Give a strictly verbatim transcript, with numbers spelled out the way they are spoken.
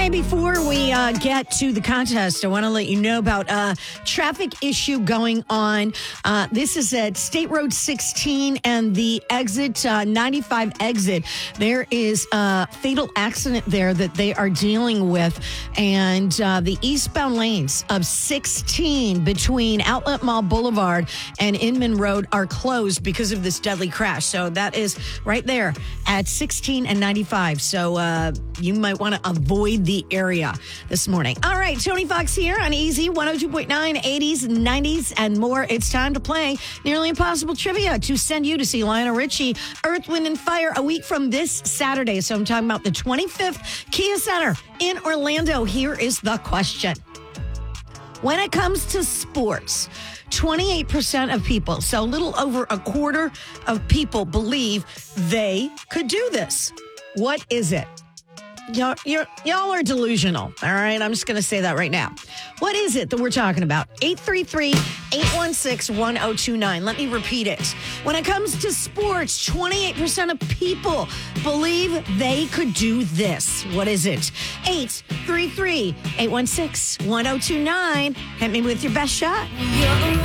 Hey, before we uh, get to the contest, I want to let you know about a traffic issue going on. Uh, this is at State Road sixteen and the exit, uh, ninety-five exit. There is a fatal accident there that they are dealing with. And uh, the eastbound lanes of sixteen between Outlet Mall Boulevard and Inman Road are closed because of this deadly crash. So that is right there at sixteen and ninety-five. So uh, you might want to avoid the area this morning. All right, Tony Fox here on Easy one oh two point nine, eighties, nineties, and more. It's time to play Nearly Impossible Trivia to send you to see Lionel Richie, Earth, Wind, and Fire a week from this Saturday. So I'm talking about the twenty-fifth Kia Center in Orlando. Here is the question. When it comes to sports, twenty-eight percent of people, so a little over a quarter of people believe they could do this. What is it? Y'all, you're, y'all are delusional, all right? I'm just going to say that right now. What is it that we're talking about? eight three three, eight one six, one oh two nine. Let me repeat it. When it comes to sports, twenty-eight percent of people believe they could do this. What is it? eight three three, eight one six, one oh two nine. Hit me with your best shot.